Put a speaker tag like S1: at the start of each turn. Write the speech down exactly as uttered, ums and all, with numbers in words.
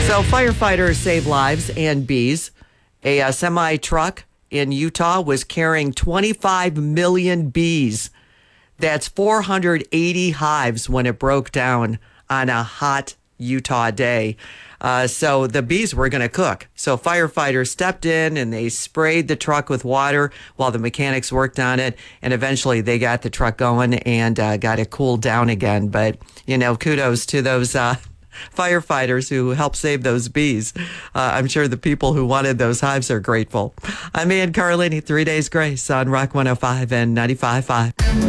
S1: So firefighters save lives and bees. A, uh semi truck in Utah was carrying twenty-five million bees. That's four hundred eighty hives when it broke down on a hot Utah day. Uh, so the bees were going to cook. So firefighters stepped in and they sprayed the truck with water while the mechanics worked on it. And eventually they got the truck going and uh, got it cooled down again. But, you know, kudos to those uh, firefighters who helped save those bees. Uh, I'm sure the people who wanted those hives are grateful. I'm Ann Carlini, Three Days Grace on Rock one oh five and ninety-five point five.